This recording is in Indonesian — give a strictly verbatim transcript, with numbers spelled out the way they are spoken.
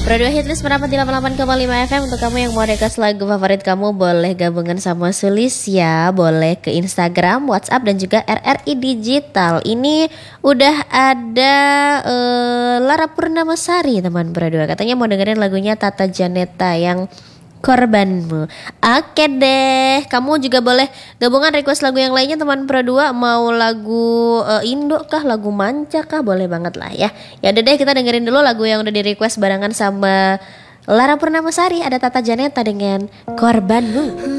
Berdua Hitlist merapat di delapan puluh delapan koma lima F M. Untuk kamu yang mau request lagu favorit kamu, boleh gabungan sama Sulis ya. Boleh ke Instagram, WhatsApp dan juga R R I Digital. Ini udah ada uh, Lara Purnamasari teman berdua. Katanya mau dengerin lagunya Tata Janeta yang Korbanmu. Oke deh, kamu juga boleh gabungan request lagu yang lainnya teman berdua. Mau lagu uh, Indo kah, lagu manca kah, boleh banget lah ya. Ya udah deh, kita dengerin dulu lagu yang udah di request barengan sama Lara Purnamasari. Ada Tata Janeta dengan Korbanmu.